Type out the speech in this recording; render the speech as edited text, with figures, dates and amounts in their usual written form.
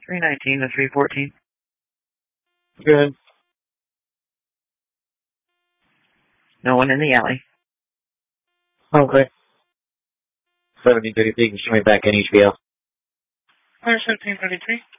319 to 314. Good. No one in the alley. Okay. 1733, can you show me back in HBO? 1733.